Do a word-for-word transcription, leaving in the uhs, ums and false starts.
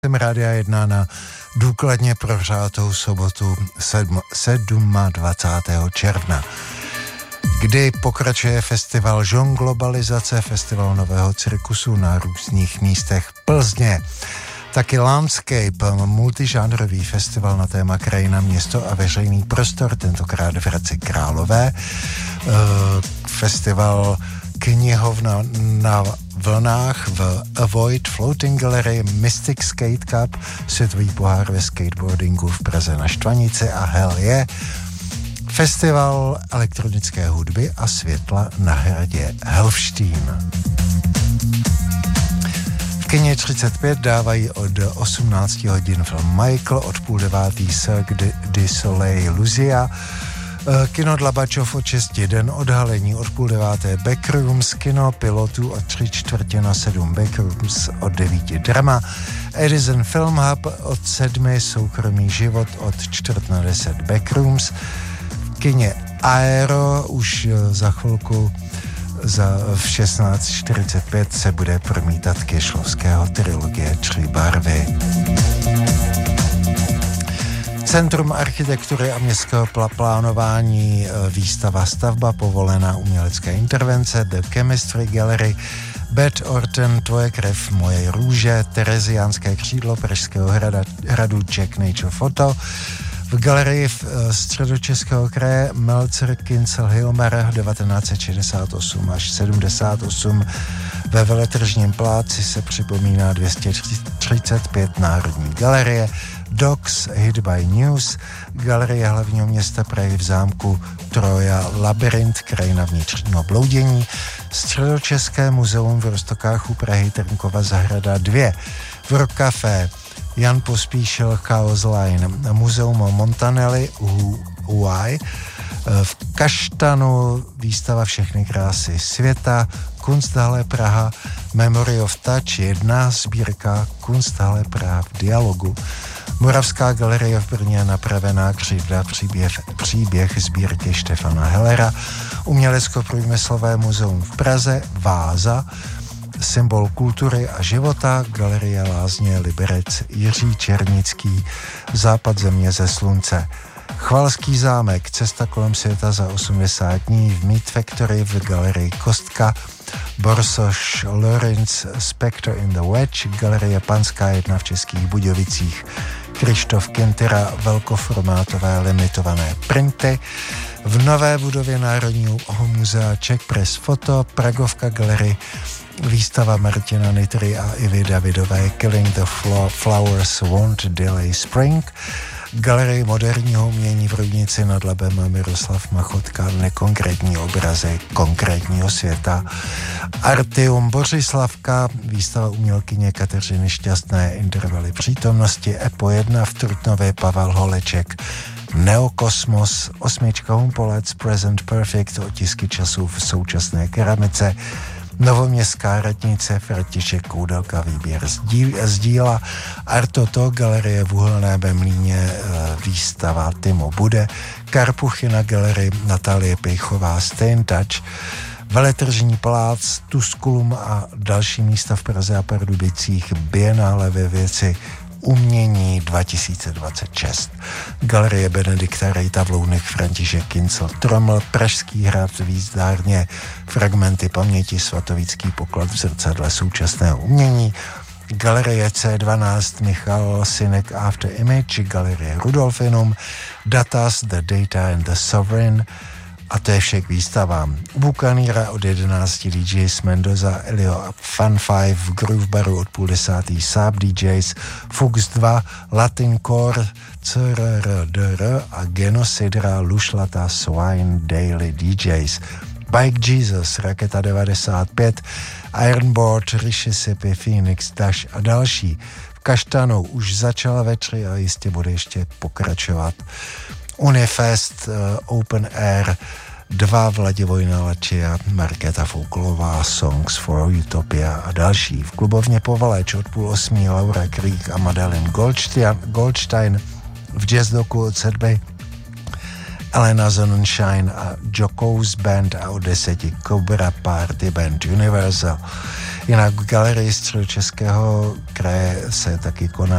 Jsem Rádia jedna na důkladně prohřátou sobotu dvacátého sedmého června, kdy pokračuje festival Žong Globalizace, festival nového cirkusu na různých místech Plzně. Taky Landscape, multižánrový festival na téma krajina, město a veřejný prostor, tentokrát v Hradci Králové. Festival Knihovna na vlnách v Avoid, Floating Gallery, Mystic Skate Cup, světový pohár ve skateboardingu v Praze na Štvanici a Hell je festival elektronické hudby a světla na hradě Helfštín. V kině třicet pět dávají od osmnácti hodin film Michael, od půl devátý Cirque du Soleil Lucia, kino Dlabačov od šesti den, odhalení od půl deváté Backrooms, kino Pilotů od tři čtvrtě na sedm Backrooms, od devíti Drama, Edison Film Hub od sedmi, Soukromý život od čtvrt na deset Backrooms, v kině Aero už za chvilku za v šestnáct čtyřicet pět se bude promítat Kešlovského trilogie Tři barvy. Centrum architektury a městského plánování, výstava Stavba, povolená umělecké intervence, The Chemistry Gallery, Beth Orton, Tvoje krev, moje růže, Tereziánské křídlo Pražského hrada, hradu Czech Nature Photo, v galerii v Středočeského kraje Meltzer Kincel Hilmer devatenáct set šedesát osm až sedmdesát osm. Ve Veletržním pláci se připomíná dvě stě třicet pět Národní galerie, Docs Hit by News, galerie hlavního města Prahy v zámku Troja Labyrint, krajina vnitřního bloudění, Středočeské muzeum v Roztokách u Prahy, Trnkova zahrada dva, v Rock Café Jan Pospíšil Chaos Line, muzeum Montanelli Huaj, v Kaštanu výstava Všechny krásy světa, Kunsthalle Praha, Memory of Touch jedna, sbírka Kunsthalle Praha v dialogu, Moravská galerie v Brně, Napravená křivda, příběh, příběh sbírky Štefana Hellera, Umělecko-průmyslové muzeum v Praze, Váza, Symbol kultury a života, Galerie Lázně Liberec, Jiří Černický, Západ země ze slunce, Chvalský zámek, Cesta kolem světa za osmdesát dní, v Meat Factory v galerii Kostka, Borsoš Lorenz, Spectre in the Wedge, Galerie Panská jedna v Českých Budějovicích, Krištof Kentera, velkoformátové limitované printy, v nové budově Národního muzea Czech Press Photo, Pragovka Gallery, výstava Martina Nitry a Ivy Davidové Killing the Flowers Won't Delay Spring, Galerie moderního umění v Rudnici nad Labem Miroslav Machotka, nekonkrétní obrazy konkrétního světa, Artium Bořislavka, výstava umělkyně Kateřiny Šťastné, Intervaly přítomnosti, Epo jedna v Trutnově Pavel Holeček, Neokosmos, osmička Humpolec, Present Perfect, otisky času v současné keramice, Novoměstská radnice, František Koudelka, výběr z díla, Artoto, Galerie v Uhelném Mlýně, výstava Timo Bude, Karpuchina Galerie, Natálie Pejchová, Stay Touch, Veletržní palác, Tusculum a další místa v Praze a Pardubicích, Bienále ve věci umění dva tisíce dvacet šest. Galerie Benedikta Rejta v Lounech, František Kincel Troml, Pražský hrad v Jízdárně, Fragmenty paměti, Svatovický poklad v zrcadle současného umění, Galerie C dvanáct Michal Sinek After Image, Galerie Rudolfinum, Datas, The Data and the Sovereign, a to je vše k výstavám. Bukaníra od jedenácti dý džejs Mendoza, Elio a Fun five, v Groove Baru od půl desátý Saab dý džejs, Fuchs dva, Latin Core, C R R D R a Genocidra, Lušlata, Swine, Daily dý džejs. Bike Jesus, Raketa devadesát pět, Ironboard, Rishissipi, Phoenix, Dash a další. V Kaštanu už začala večeře a jistě bude ještě pokračovat. Unifest, uh, Open Air dva, Vladivoj Nalačia, Markéta Fouklová, Songs for Utopia a další. V klubovně Povaleč od půl osmí Laura Krík a Madeleine Goldstein, v jazzdoku od sedmi Elena Sonnenschein a Jokos Band a od deseti Cobra Party Band Universal. Jinak v galerii Středočeského kraje se taky koná